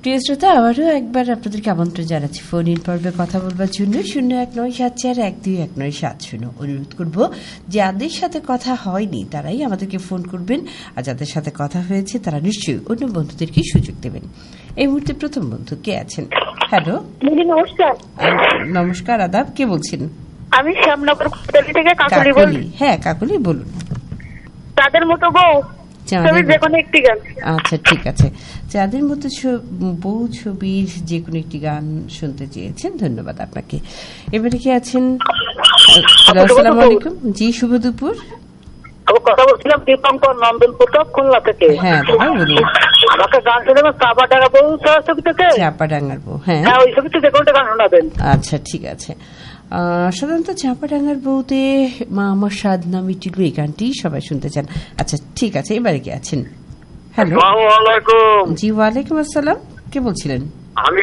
প্রিয় শ্রোতা, আবারও একবার আপনাদেরকে আমন্ত্রণ জানাচ্ছি ফোন ইন পর্বে কথা বলবার জন্য 0197419170। অনুরোধ করব যাদের সাথে কথা হয়নি তারাই আমাদেরকে ফোন করবেন, আর যাদের সাথে কথা হয়েছে তারা নিশ্চয়ই অন্য বন্ধুদেরকে সুযোগ দেবেন। এই মুহূর্তে প্রথম বন্ধু কে আছেন? হ্যালো, নমস্কার। নমস্কার, আদাব। কে বলছেন? আমি শ্যামনগর থেকে কাকলি বলি। হ্যাঁ কাকলি, বলুন। তাদের মতো বউ, যেকোনো একটি গান। আচ্ছা ঠিক আছে, যাদের মতো বউ ছবির যে কোনো একটি গান শুনতে চেয়েছেন, ধন্যবাদ আপনাকে। এবারে কি আছেন? আসসালামু আলাইকুম। জি, শুভ দুপুর। কথা বলছিলাম দীপঙ্কর নন্দন প্রতাপ খুলনা থেকে। হ্যাঁ দাদা বলুন। আমাকে গান শোনাবেন চাপাডাঙ্গার বউ ছবি থেকে। চাপাডাঙ্গার বউ, হ্যাঁ ওই ছবি থেকে কোনটা গান শোনাবেন? আচ্ছা ঠিক আছে। সাধারণত চাপাডাঙ্গার বউতে মা আমার স্বাদ না মিটিল, এই গানটি সবাই শুনতে চান। আচ্ছা ঠিক আছে, এবারে কি আছেন? হ্যালো, জি ওয়ালাইকুম আসসালাম। কে বলছিলেন? আমি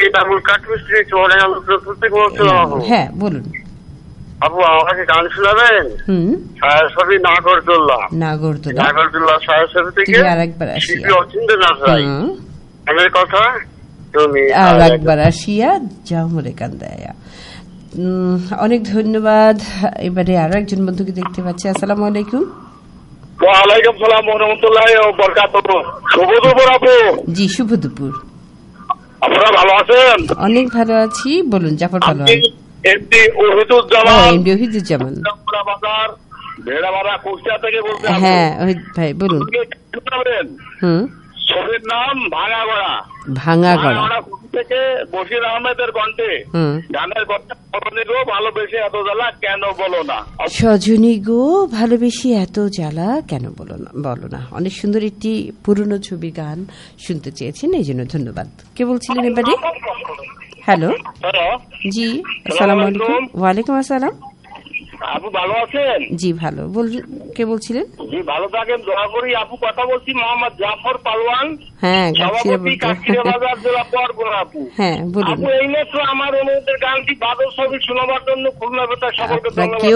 হ্যাঁ বলুন। আপু আমাকে গান শোনাবেন? ছায়াছবি নাগরদোল্লা। নাগরদোল্লা ছায়াছবি থেকে আরেকবার আসিয়া গানের কথা তুমি আরেকবার আসিয়া যাও মোরে কান্দায়া। অনেক ধন্যবাদ। এবারে আরো একজন বন্ধুকে দেখতে পাচ্ছি। আসসালামু আলাইকুম। ওয়ালাইকুম সালাম ওয়া রাহমাতুল্লাহি ওয়া বারাকাতুহু। শুভ দুপুর আপু। জি শুভ দুপুর। আপনারা ভালো আছেন? অনেক ভালো আছি, বলুন। জাফর পালোয়ান। এমডি ওহিদুজ্জামান। এমডি ওহিদুজ্জামান বাজার ভেড়ামারা কুষ্টিয়া থেকে বলতে। হ্যাঁ ওহিদ ভাই বলুন। ছবির নাম ভাঙাগড়া। ভাঙাগড়া থেকে বশির আহমেদের কণ্ঠে গানের কথা। ভালোবেসে এত জ্বালা কেন বলো না, সজনী গো ভালোবেসে এত জ্বালা কেন বলো না। অনেক সুন্দর একটি পুরনো ছবি গান শুনতে চেয়েছেন, এই জন্য ধন্যবাদ। কে বলছিলেন এবারে? হ্যালো, জি আসসালামু আলাইকুম। ওয়ালাইকুম আসসালাম। আপু ভালো আছেন? জি ভালো। কে বলছিলেন? জি ভালো থাকেন, দোয়া করি। আপু কথা বলছি মোহাম্মদ জাফর পালোয়ান। হ্যাঁ বাজার জেলা পরগনা। আপু হ্যাঁ বলুন। আপু এই মাত্র আমার অনুরোধের গানটি বাদল ছবি শোনাবার জন্য খুলনা বেতার সকলকে ধন্যবাদ।